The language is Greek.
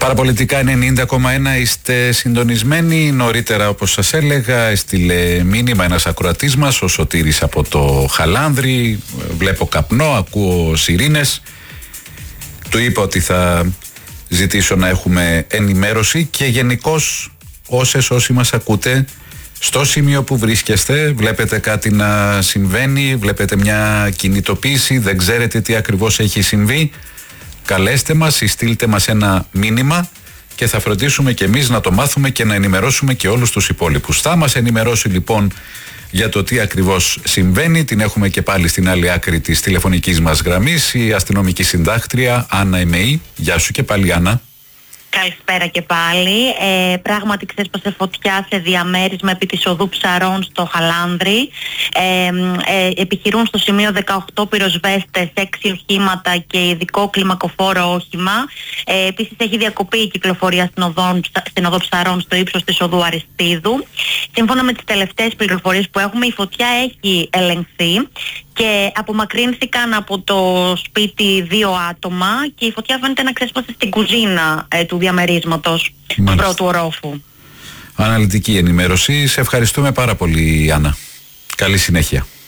Παραπολιτικά 90,1 είστε συντονισμένοι. Νωρίτερα, όπως σας έλεγα, έστειλε μήνυμα ένας ακροατής μας, ο Σωτήρης από το Χαλάνδρη. Βλέπω καπνό, ακούω σιρήνες. Του είπα ότι θα ζητήσω να έχουμε ενημέρωση και γενικώς όσοι μας ακούτε, στο σημείο που βρίσκεστε, βλέπετε κάτι να συμβαίνει, βλέπετε μια κινητοποίηση, δεν ξέρετε τι ακριβώς έχει συμβεί, καλέστε μας ή στείλτε μας ένα μήνυμα και θα φροντίσουμε και εμείς να το μάθουμε και να ενημερώσουμε και όλους τους υπόλοιπους. Θα μας ενημερώσει λοιπόν για το τι ακριβώς συμβαίνει. Την έχουμε και πάλι στην άλλη άκρη της τηλεφωνικής μας γραμμής, η αστυνομική συντάκτρια Άννα Εμεή. Γεια σου και πάλι, Άννα. Καλησπέρα και πάλι. Πράγματι ξέσπασε φωτιά σε διαμέρισμα επί της οδού Ψαρών στο Χαλάνδρη. Επιχειρούν στο σημείο 18 πυροσβέστες, 6 οχήματα και ειδικό κλιμακοφόρο όχημα. Επίσης έχει διακοπεί η κυκλοφορία στην οδό Ψαρών στο ύψος της οδού Αριστίδου. Σύμφωνα με τις τελευταίες πληροφορίες που έχουμε, η φωτιά έχει ελεγχθεί και απομακρύνθηκαν από το σπίτι 2 άτομα και η φωτιά φαίνεται να ξέσπασε στην κουζίνα του διαμερίσματος του πρώτου ορόφου. Αναλυτική ενημέρωση. Σε ευχαριστούμε πάρα πολύ, Άννα. Καλή συνέχεια.